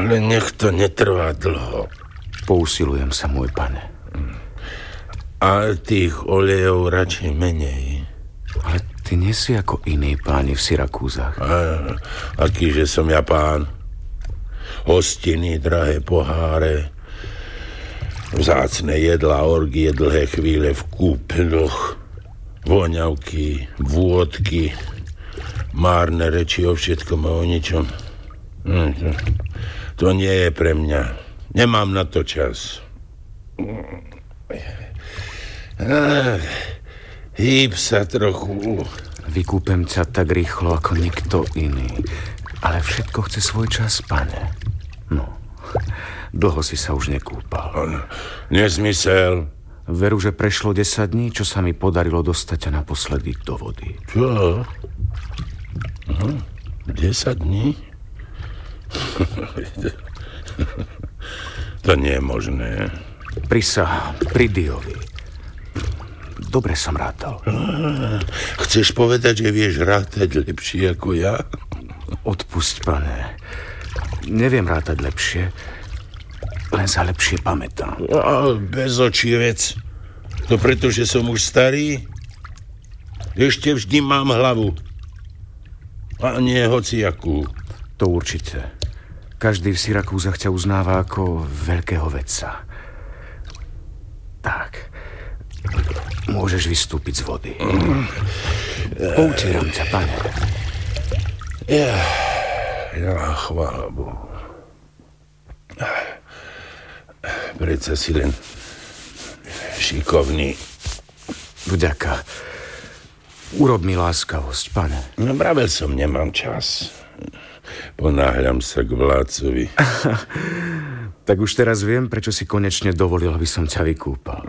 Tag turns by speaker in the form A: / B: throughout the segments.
A: Len nech to netrvá dlho.
B: Pousilujem sa, môj pane.
A: A tých olejov radšej menej.
B: Ale ty nie si ako iní páni v Syrakúzach.
A: Akýže som ja pán? Hostiny, drahé poháre, vzácne jedlá, orgie, dlhé chvíle v kúpeľoch, voňavky, vôdky, márne reči o všetkom a o ničom. To nie je pre mňa. Nemám na to čas. Hýb sa trochu.
B: Vykúpem ťa tak rýchlo ako nikto iný. Ale všetko chce svoj čas, pane. No, dlho si sa už nekúpal.
A: Nezmysel.
B: Veru, že prešlo 10 dní, čo sa mi podarilo dostať ťa naposledy do vody.
A: Čo? 10 dní? To nie je možné.
B: Prisahám, pri Diovi. Dobre som rátal.
A: Chceš povedať, že vieš rátať lepšie ako ja?
B: Odpusť, pane. Neviem rátať lepšie, len sa lepšie pamätám.
A: Bezočivec. To preto, že som už starý? Ešte vždy mám hlavu. A nie hociakú.
B: To určite. Každý v Syrakúzach ťa uznáva ako veľkého vedca. Tak. Môžeš vystúpiť z vody. Poutieram ťa, pane.
A: Ja, chvála Bohu. Predsa si len šikovný.
B: Vďaka. Urob mi láskavosť, pane.
A: No, vravel som, nemám čas. Ponáhľam sa k vládcovi.
B: Tak už teraz viem, prečo si konečne dovolil, aby som ťa vykúpal.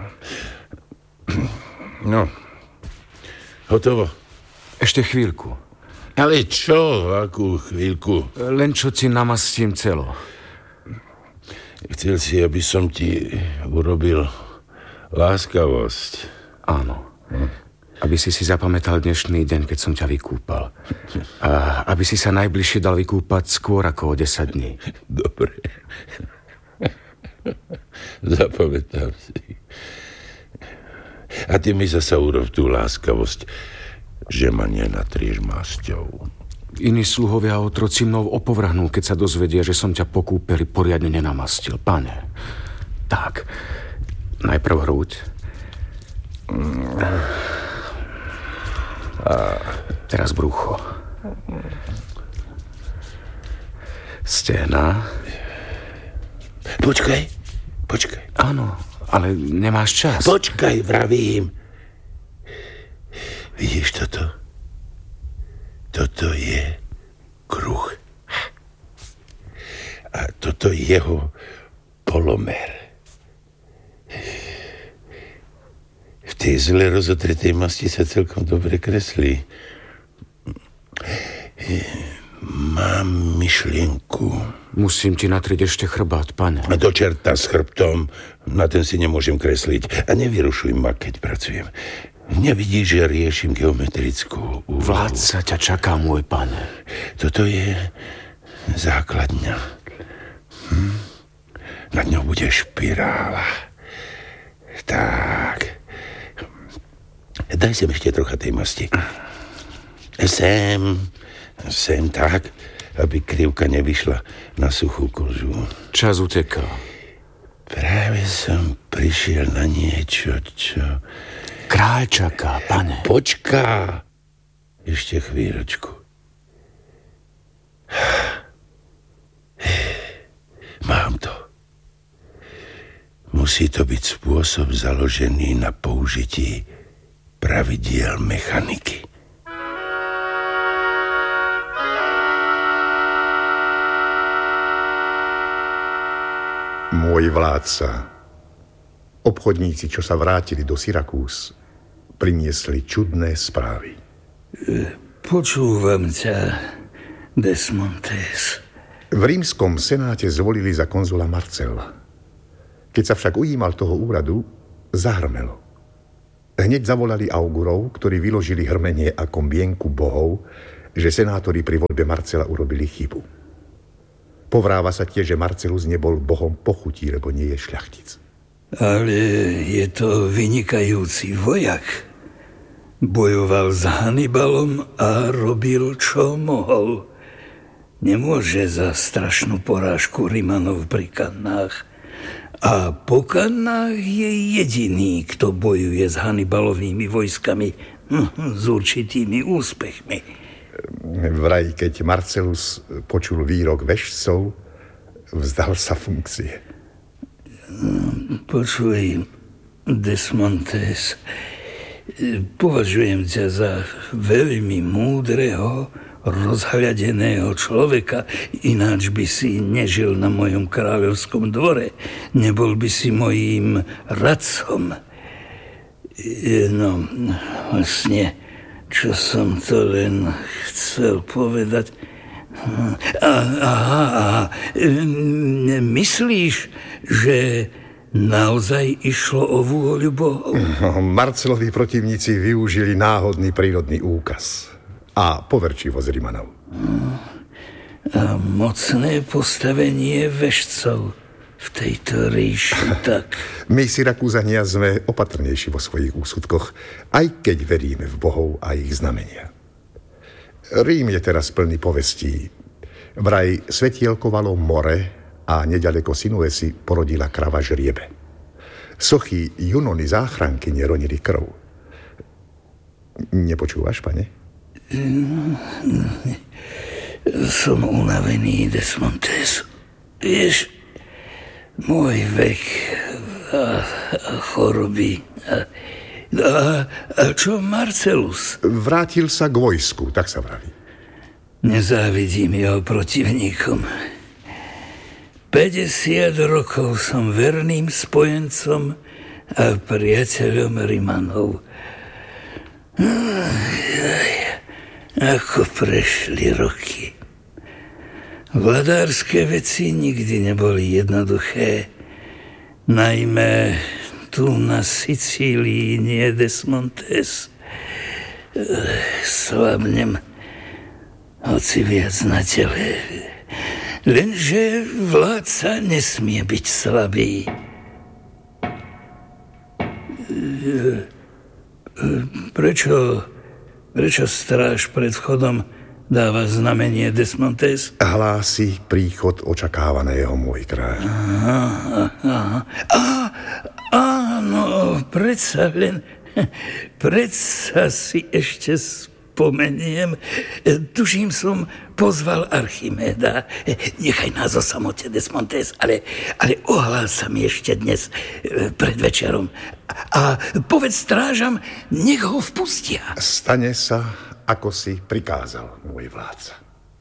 A: No, hotovo.
B: Ešte chvíľku.
A: Ale čo? Akú chvíľku?
B: Len čo ti namastím celo.
A: Chcel si, aby som ti urobil láskavosť.
B: Áno. Aby si zapamätal dnešný deň, keď som ťa vykúpal. A aby si sa najbližšie dal vykúpať skôr ako o 10 dní.
A: Dobre. Zapamätám si. A ty mi zasa urob tú láskavosť, že ma nenatrieš masťou.
B: Iní sluhovia a otroci mnou opovrhnú, keď sa dozvedia, že som ťa po kúpeli poriadne nenamastil. Pane, tak, najprv hruď. A teraz brucho. Stehná.
A: Počkaj.
B: Áno, ale nemáš čas.
A: Počkaj, vravím. Vidíš toto? Toto je kruh. A toto je jeho polomer. V tej zle rozotretej masti sa celkom dobre kreslí. Mám myšlienku.
B: Musím ti natrieť ešte chrbát, pane.
A: Do čerta s chrbtom. Na ten si nemôžem kresliť. A nevyrušuj ma, keď pracujem. Nevidíš, že riešim geometrickú úlohu.
B: Vládca ťa čaká, môj pane.
A: Toto je základňa. Nad ňou bude špirála. Tak. Daj sem ešte trocha tej masti. Sem tak, aby krivka nevyšla na suchú kožu.
B: Čas uteká.
A: Práve som prišiel na niečo, čo...
B: Kráľ čaká, pane.
A: Počká. Ešte chvíľočku. Mám to. Musí to byť spôsob založený na použití pravidiel mechaniky.
C: Môj vládca, obchodníci, čo sa vrátili do Syrakúz, priniesli čudné správy.
D: Počúvam ťa, Desmontes.
C: V rímskom senáte zvolili za konzula Marcella. Keď sa však ujímal toho úradu, zahrmelo. Hneď zavolali augurov, ktorí vyložili hrmenie ako mienku bohov, že senátori pri voľbe Marcela urobili chybu. Povráva sa tiež, že Marcellus nebol bohom pochutí, lebo nie je šľachtic.
D: Ale je to vynikajúci vojak. Bojoval s Hannibalom a robil, čo mohol. Nemôže za strašnú porážku Rimanov pri Kannách. A po Kannách je jediný, kto bojuje s Hannibalovými vojskami s určitými úspechmi.
C: Vraj, keď Marcellus počul výrok vešcov, vzdal sa funkcie.
D: Počuj, Desmontes, považujem ťa za veľmi múdreho, rozhľadeného človeka, ináč by si nežil na mojom kráľovskom dvore. Nebol by si mojím radcom. No, vlastne, čo som to len chcel povedať. Aha. Myslíš, že naozaj išlo o vôľu Bohov?
C: Marcellovi protivníci využili náhodný prírodný úkaz a poverčivosť Rimanov.
D: A mocné postavenie vešcov v tejto ríši, tak.
C: My, Syrakúzania, sme opatrnejší vo svojich úsudkoch, aj keď veríme v bohov a ich znamenia. Rím je teraz plný povestí. Vraj svetielkovalo more a nedaleko Sinuesy porodila krava žriebe. Sochy Junony záchranky neronili krv. Nepočúvaš, pane?
D: Som unavený, Desmontes. Vieš, môj vek a choroby. A čo Marcellus?
C: Vrátil sa k vojsku, tak sa vraví.
D: Nezávidím jeho protivníkom. 50 rokov som verným spojencom a priateľom Rimanov. Ako prešli roky. Vladárske veci nikdy neboli jednoduché. Najmä tu na Sicílii, nie, Desmontes. Slabnem, hoci viac na tele. Lenže vládca nesmie byť slabý. Prečo stráž pred vchodom dáva znamenie, Desmontes?
C: Hlási príchod očakávaného, môj kráľ. Áno,
D: predsa si ešte spomeniem. Tužím, som pozval Archiméda. Nechaj nás o samote, Desmontes, ale ohlás sa mi ešte dnes pred večerom. A povedz strážam, nech ho vpustia.
C: Stane sa, ako si prikázal, môj vládca.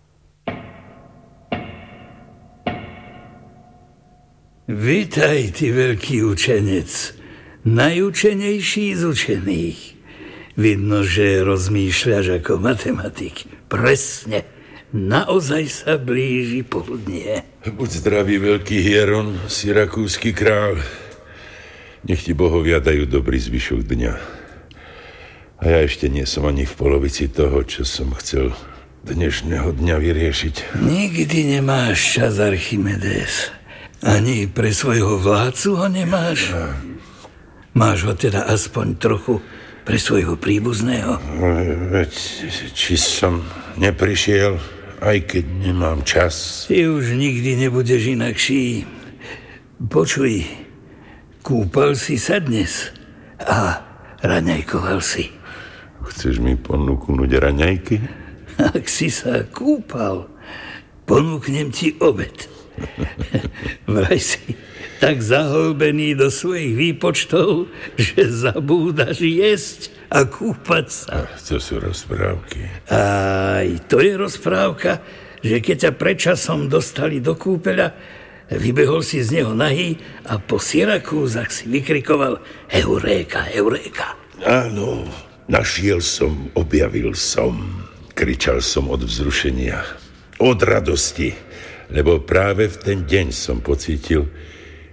D: Vítaj, ty veľký učenec, najučenejší z učených. Vidno, že rozmýšľaš ako matematik. Presne, naozaj sa blíži poludnie.
A: Buď zdravý, veľký Hieron, syrakúsky král. Nech ti bohovia dajú dobrý zvyšok dňa. A ja ešte nie som ani v polovici toho, čo som chcel dnešného dňa vyriešiť.
D: Nikdy nemáš čas, Archimedes. Ani pre svojho vládcu ho nemáš? Máš ho teda aspoň trochu pre svojho príbuzného?
A: Veď, či som neprišiel, aj keď nemám čas.
D: Ty už nikdy nebudeš inakší. Počuj, kúpal si sa dnes a raňajkoval si.
A: Chceš mi ponúknuť raňajky?
D: Ak si sa kúpal, ponúknem ti obed. Vraj si tak zahlbený do svojich výpočtov, že zabúdaš jesť a kúpať sa.
A: To sú rozprávky.
D: Aj to je rozprávka, že keď ťa predčasom dostali do kúpeľa, vybehol si z neho nahý a po Syrakúzach si vykrikoval Euréka, Euréka.
A: Áno, našiel som, objavil som. Kričal som od vzrušenia, od radosti, lebo práve v ten deň som pocítil,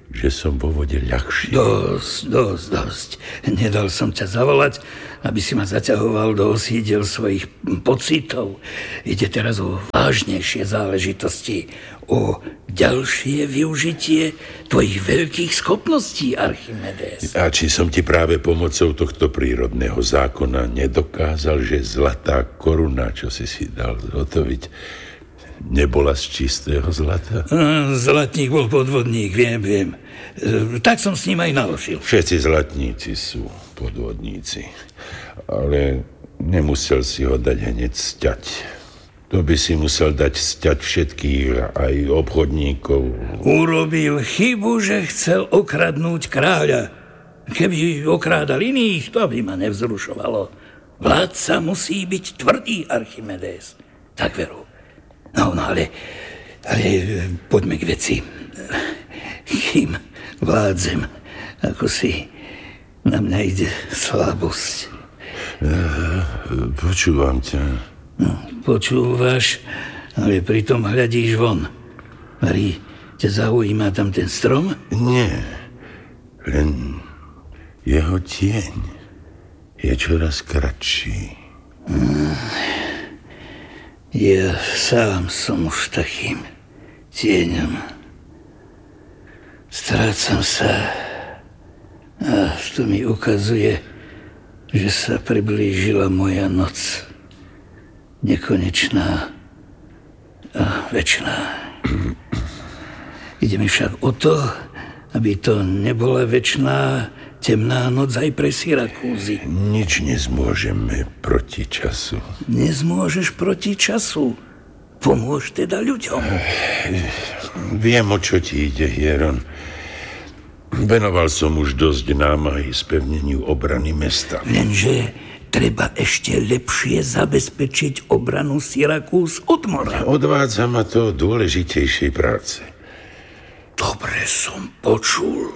A: že som vo vode ľahší.
D: Dosť. Nedal som ťa zavolať, aby si ma zaťahoval do osídel svojich pocitov. Ide teraz o vážnejšie záležitosti, o ďalšie využitie tvojich veľkých schopností, Archimedes.
A: A či som ti práve pomocou tohto prírodného zákona nedokázal, že zlatá koruna, čo si dal zhotoviť, nebola z čistého zlata?
D: Zlatník bol podvodník, viem. Tak som s ním aj naložil.
A: Všetci zlatníci sú podvodníci. Ale nemusel si ho dať hneď sťať. To by si musel dať sťať všetkých, aj obchodníkov.
D: Urobil chybu, že chcel okradnúť kráľa. Keby okrádal iných, to by ma nevzrušovalo. Vládca musí byť tvrdý, Archimedes. Tak veru. No, ale poďme k veci. Kým vládzem, ako si na mňa ide slabosť.
A: Počúvam ťa.
D: No, počúvaš, ale pritom hľadíš von. Marí, ťa zaujíma tam ten strom?
A: Nie, len jeho tieň je čoraz kratší.
D: Ja sám som už takým tieňom. Strácam sa a to mi ukazuje, že sa priblížila moja noc. Nekonečná a večná. Ide mi však o to, aby to nebola večná temná noc aj pre Syrakúzy.
A: Nič nezmôžeme proti času.
D: Nezmôžeš proti času. Pomôž teda ľuďom.
A: Viem, o čo ti ide, Hieron. Venoval som už dosť námahy spevneniu obrany mesta.
D: Lenže treba ešte lepšie zabezpečiť obranu Syrakúz od mora.
A: Odvádza ma to dôležitejšej práce.
D: Dobre som počul.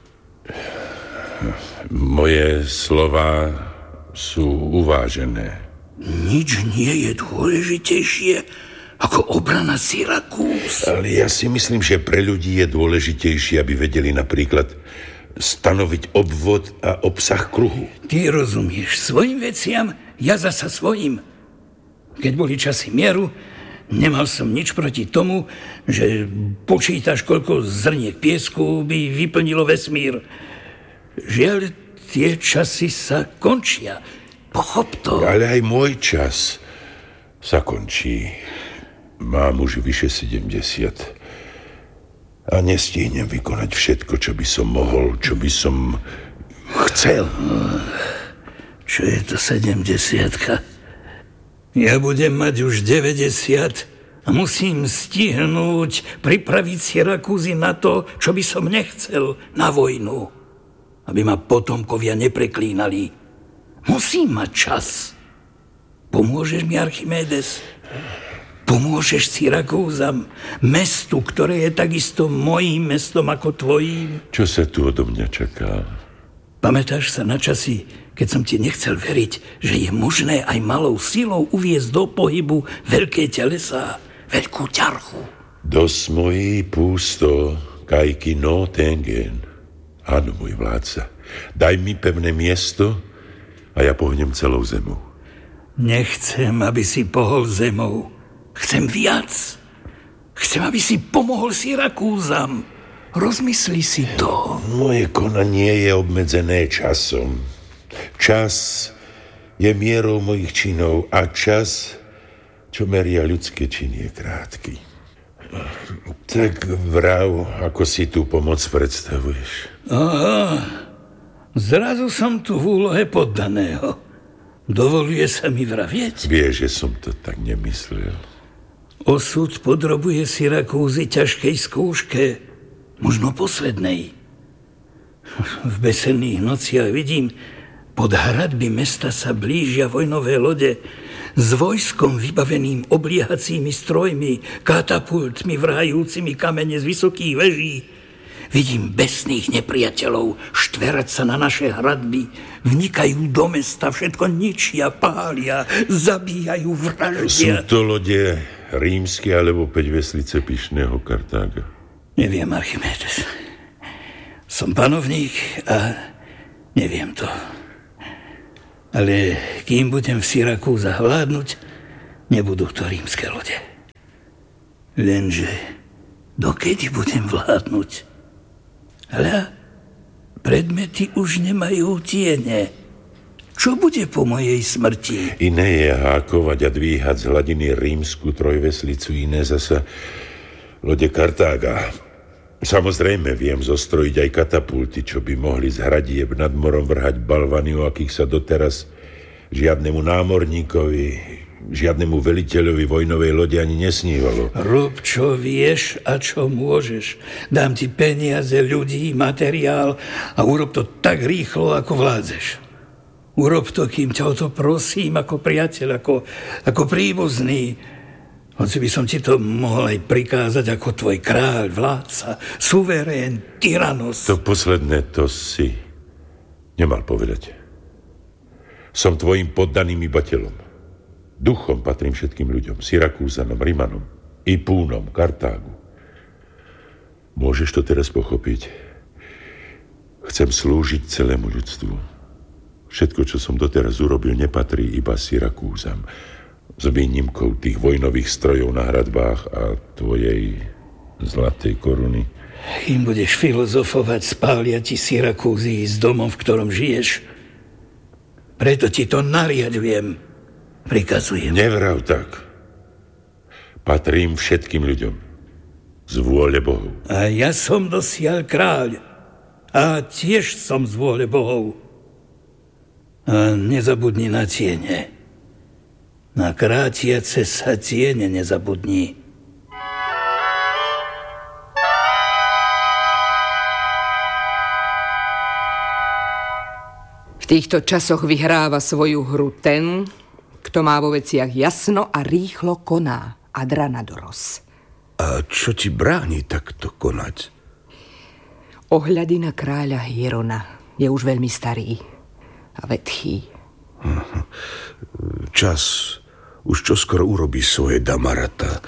A: Moje slová sú uvážené.
D: Nič nie je dôležitejšie ako obrana Syrakúz.
A: Ale ja si myslím, že pre ľudí je dôležitejšie, aby vedeli napríklad stanoviť obvod a obsah kruhu.
D: Ty rozumieš svojim veciam, ja zasa svojim. Keď boli časy mieru, nemal som nič proti tomu, že počítaš, koľko zrniek piesku by vyplnilo vesmír. Žiaľ, tie časy sa končia. Pochop to.
A: Ale aj môj čas sa končí. Mám už vyše 70 a nestihnem vykonať všetko, čo by som mohol, čo by som chcel.
D: Čo je to 70-ka? Ja budem mať už 90 a musím stihnúť pripraviť Syrakúzy na to, čo by som nechcel, na vojnu. Aby ma potomkovia nepreklínali. Musím mať čas. Pomôžeš mi, Archimedes? Pomôžeš Syrakúzam, mestu, ktoré je takisto mojím mestom ako tvojím?
A: Čo sa tu odo mňa čaká?
D: Pamätáš sa na časy, keď som ti nechcel veriť, že je možné aj malou silou uviesť do pohybu veľké telesá, veľkú ťarchu?
A: Dos mojí pústo, kajky no tengen. Áno, môj vládca, daj mi pevné miesto a ja pohnem celou zemou.
D: Nechcem, aby si pohol zemou. Chcem viac. Chcem, aby si pomohol Syrakúzam. Rozmysli si to.
A: Moje konanie je obmedzené časom. Čas je mierou mojich činov a čas, čo meria ľudské činy, je krátky. Tak vrav, ako si tú pomoc predstavuješ.
D: Aha, zrazu som tu v úlohe poddaného. Dovoluje sa mi vravieť?
A: Vieš, že som to tak nemyslel.
D: Osud podrobuje Syrakúzy ťažkej skúške, možno poslednej. V besenných nociach vidím, pod hradby mesta sa blížia vojnové lode s vojskom vybaveným obliehacími strojmi, katapultmi vrhajúcimi kamene z vysokých veží. Vidím besných nepriateľov štverať sa na naše hradby, vnikajú do mesta, všetko ničia, pália, zabíjajú, vraždia.
A: Sú to lode rímske alebo 5 veslice pyšného Kartága?
D: Neviem, Archimedes. Som panovník a neviem to. Ale kým budem v Syrakúzach vládnuť, nebudú to rímske lode. Lenže dokedy budem vládnuť? Ale predmety už nemajú tiene. Čo bude po mojej smrti?
A: Iné je hákovať a dvíhať z hladiny rímsku trojveslicu, iné zasa lode Kartága. Samozrejme viem zostrojiť aj katapulty, čo by mohli z hradieb nad morom vrhať balvany, o akých sa doteraz žiadnemu námorníkovi, žiadnemu veliteľovi vojnovej lode ani nesnívalo.
D: Rob, čo vieš a čo môžeš. Dám ti peniaze, ľudí, materiál a urob to tak rýchlo, ako vládzeš. Urob to, kým ťa o to prosím, ako priateľ, ako príbuzný. Hoci by som ti to mohol aj prikázať ako tvoj kráľ, vládca, suverén, tyranos.
A: To posledné to si nemal povedať. Som tvojim poddaným ibateľom. Duchom patrím všetkým ľuďom, Syrakúzanom, Rimanom, i Púnom, Kartágu. Môžeš to teraz pochopiť? Chcem slúžiť celému ľudstvu. Všetko, čo som doteraz urobil, nepatrí iba Syrakúzam. S výnimkou tých vojnových strojov na hradbách a tvojej zlatej koruny.
D: Kým budeš filozofovať, spália ti Syrakúzy s domom, v ktorom žiješ. Preto ti to nariadujem, prikazujem.
A: Nevrav tak. Patrím všetkým ľuďom. Z vôle Bohov.
D: A ja som dosiaľ kráľ. A tiež som z vôle Bohov. A nezabudni na tiene. Na krátiace sa tiene nezabudni.
E: V týchto časoch vyhráva svoju hru ten, kto má vo veciach jasno a rýchlo koná. Adranadoros.
F: A čo ti bráni takto konať?
E: Ohľady na kráľa Hierona je už veľmi starý a vetchý.
F: Čas už čoskoro urobí svoje, Damarata.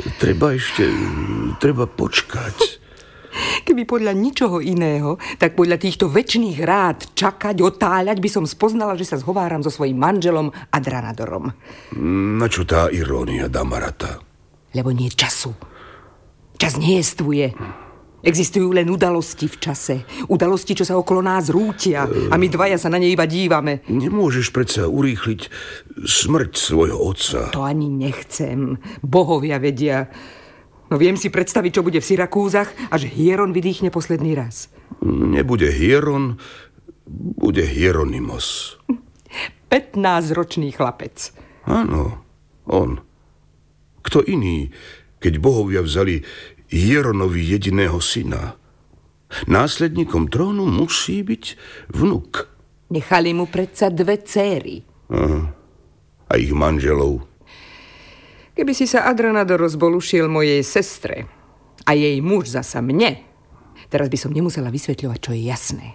F: Treba počkať.
E: Keby podľa ničoho iného, tak podľa týchto večných rád čakať, otáľať by som spoznala, že sa zhováram so svojím manželom Adranadorom.
F: Na čo tá irónia, Damarata?
E: Lebo nie času. Čas nejestvuje. Existujú len udalosti v čase. Udalosti, čo sa okolo nás rútia a my dvaja sa na ne iba dívame.
F: Nemôžeš predsa urýchliť smrť svojho otca.
E: To ani nechcem. Bohovia vedia. No viem si predstaviť, čo bude v Syrakúzach, až Hieron vydýchne posledný raz.
F: Nebude Hieron, bude Hieronymos.
E: 15-ročný chlapec.
F: Áno, on. Kto iný, keď bohovia vzali Hieronovi jediného syna? Následníkom trónu musí byť vnuk.
E: Nechali mu predsa 2 céry.
F: A ich manželov.
E: Keby si sa Adranadoros bol ušiel mojej sestre a jej muž zasa mne, teraz by som nemusela vysvetľovať, čo je jasné.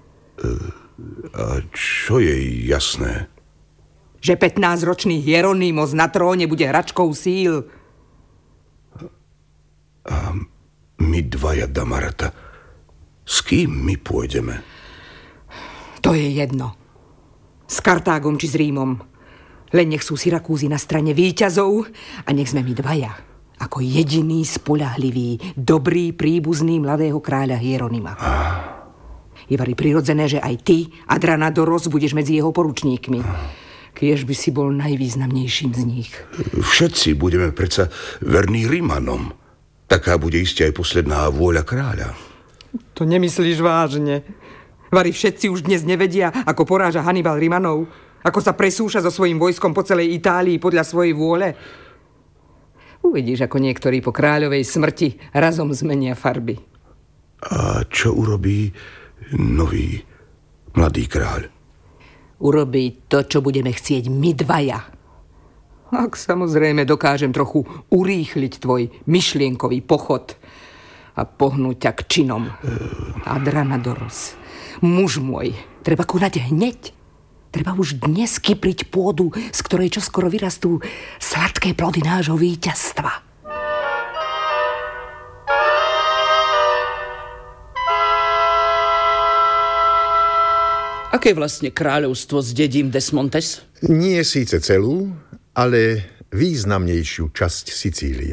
F: A čo je jasné?
E: Že 15-ročný Hieronymos na tróne bude hračkou síl.
F: A my dvaja, Damarata, s kým my pôjdeme?
E: To je jedno. S Kartágom či s Rímom. Len nech sú Syrakúzy na strane víťazov a nech sme my dvaja ako jediný spoľahlivý, dobrý príbuzný mladého kráľa Hieronyma. Je vari prirodzené, že aj ty, Adranadoros, budeš medzi jeho poručníkmi. Kiež by si bol najvýznamnejším z nich.
F: Všetci budeme predsa verní Rimanom. Taká bude iste aj posledná vôľa kráľa.
E: To nemyslíš vážne? Vari všetci už dnes nevedia, ako poráža Hannibal Rimanov? Ako sa presúša so svojím vojskom po celej Itálii podľa svojej vôle? Uvidíš, ako niektorí po kráľovej smrti razom zmenia farby.
F: A čo urobí nový mladý kráľ?
E: Urobí to, čo budeme chcieť my dvaja. Ak samozrejme dokážem trochu urýchliť tvoj myšlienkový pochod a pohnúť ťa k činom. Adranadoros, muž môj, treba konať hneď. Treba už dnes kypriť pôdu, z ktorej čoskoro vyrastú sladké plody nášho víťazstva.
G: Aké vlastne kráľovstvo zdedím Desmontes?
C: Nie síce celú, ale významnejšiu časť Sicílie.